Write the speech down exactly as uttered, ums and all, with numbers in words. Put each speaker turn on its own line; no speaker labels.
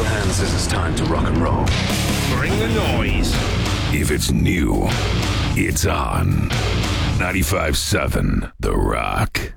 hands as it's time to rock and roll.
Bring the noise.
If it's new, it's on. ninety-five seven The Rock.